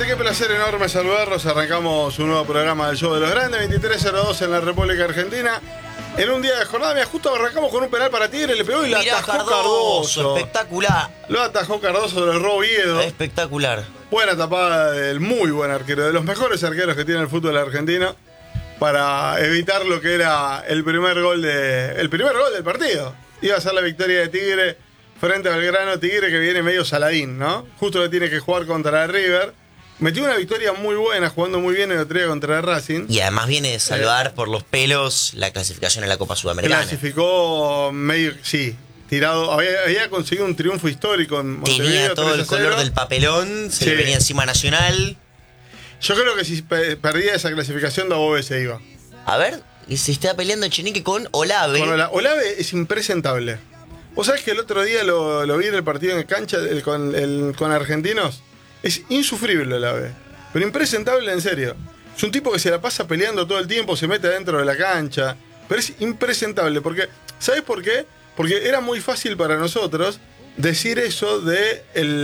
gente? Qué placer enorme saludarlos. Arrancamos un nuevo programa del Show de los Grandes, 23:02 en la República Argentina. En un día de jornada, mira, justo arrancamos con un penal para Tigre, le pegó y la atajó Cardoso. Espectacular. Lo atajó Cardoso, lo erró Oviedo. Espectacular. Buena tapada del muy buen arquero, de los mejores arqueros que tiene el fútbol argentino, para evitar lo que era el primer gol del partido. Iba a ser la victoria de Tigre frente a Belgrano. Tigre que viene medio saladín, ¿no? Justo que tiene que jugar contra River. Metió una victoria muy buena, jugando muy bien el otro día contra Racing. Y además viene de salvar por los pelos la clasificación en la Copa Sudamericana. Clasificó medio, sí, tirado. Había conseguido un triunfo histórico en Montevideo. Tenía todo el color del papelón, se le venía encima a Nacional. Yo creo que si perdía esa clasificación, Dabove se iba. A ver, y se está peleando Echenique con Olave. Olave es impresentable. Vos sabés que el otro día lo vi en el partido en cancha con Argentinos. Es insufrible Olave, pero impresentable en serio. Es un tipo que se la pasa peleando todo el tiempo, se mete adentro de la cancha, pero es impresentable. Porque, ¿sabés por qué? Porque era muy fácil para nosotros decir eso de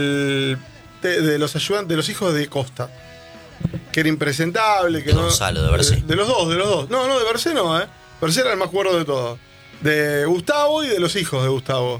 los ayudantes, de los hijos de Costa. Que era impresentable. Que de Gonzalo, de Bercé. De los dos. No, de Bercé no, ¿eh? Bercé era el más cuerdo de todos. De Gustavo y de los hijos de Gustavo.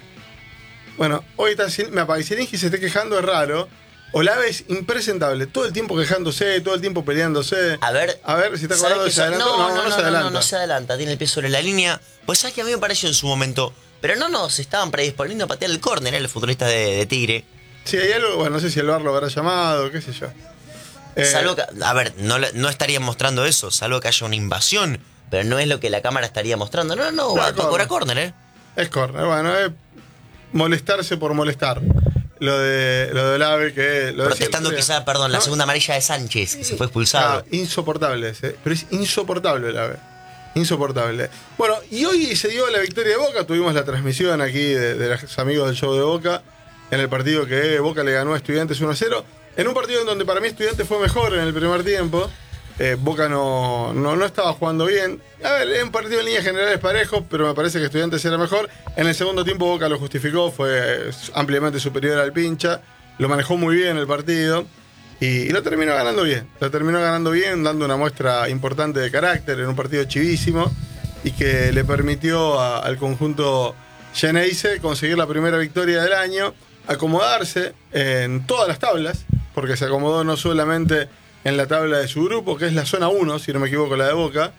Bueno, hoy está, me aparecería que se esté quejando, es raro. Olave es impresentable, todo el tiempo quejándose, todo el tiempo peleándose. A ver si está acordado de se adelanta. No se adelanta, tiene el pie sobre la línea. Pues sabes que a mí me pareció en su momento, pero no nos estaban predisponiendo a patear el córner, el futbolista de Tigre. Sí, hay algo, bueno, no sé si el VAR lo habrá llamado, qué sé yo. Salvo que, a ver, no estarían mostrando eso, salvo que haya una invasión, pero no es lo que la cámara estaría mostrando. No, va a córner, ¿eh? Es córner, bueno, es molestarse por molestar. Lo de Olave que... Protestando quizá, perdón, la segunda amarilla de Sánchez, que se fue expulsado. Insoportable ese, pero es insoportable Olave. Insoportable. Bueno, y hoy se dio la victoria de Boca, tuvimos la transmisión aquí de los amigos del Show de Boca, en el partido que Boca le ganó a Estudiantes 1-0, en un partido en donde para mí Estudiantes fue mejor en el primer tiempo. Boca no estaba jugando bien. A ver, es un partido en líneas generales parejo, pero me parece que Estudiantes era mejor. En el segundo tiempo Boca lo justificó, fue ampliamente superior al Pincha, lo manejó muy bien el partido y lo terminó ganando bien. Lo terminó ganando bien, dando una muestra importante de carácter en un partido chivísimo y que le permitió al conjunto Geneise conseguir la primera victoria del año, acomodarse en todas las tablas, porque se acomodó no solamente en la tabla de su grupo, que es la zona 1, si no me equivoco, la de Boca,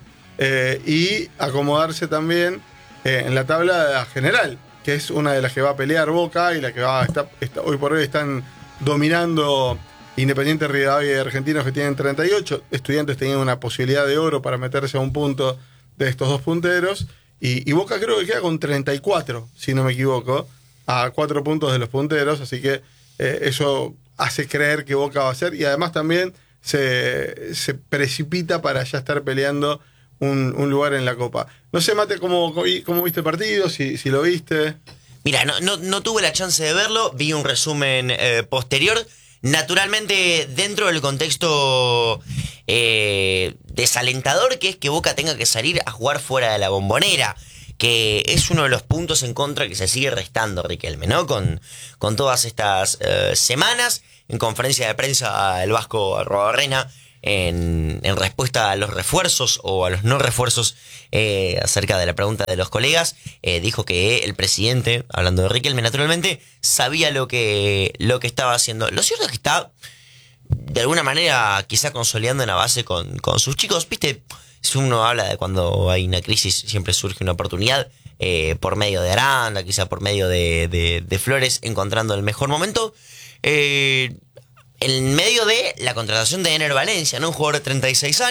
y acomodarse también en la tabla general, que es una de las que va a pelear Boca y la que hoy por hoy están dominando Independiente, Rivadavia y Argentinos, que tienen 38. Estudiantes tenían una posibilidad de oro para meterse a un punto de estos dos punteros, y Boca creo que queda con 34, si no me equivoco, a 4 puntos de los punteros, así que eso hace creer que Boca va a ser, y además también se precipita para ya estar peleando un lugar en la Copa. No sé, Mate, ¿cómo viste el partido? Si lo viste. Mira, no tuve la chance de verlo, vi un resumen posterior. Naturalmente, dentro del contexto desalentador que es que Boca tenga que salir a jugar fuera de la Bombonera, que es uno de los puntos en contra que se sigue restando Riquelme, ¿no? Con todas estas semanas. En conferencia de prensa, el vasco Arruabarrena, en respuesta a los refuerzos o a los no refuerzos acerca de la pregunta de los colegas, dijo que el presidente, hablando de Riquelme naturalmente, sabía lo que estaba haciendo. Lo cierto es que está, de alguna manera, quizá consolidando una base con sus chicos. ¿Viste? Si uno habla de cuando hay una crisis, siempre surge una oportunidad, por medio de Aranda, quizá por medio de Flores, encontrando el mejor momento. En medio de la contratación de Ener Valencia, ¿no? Un jugador de 36 años.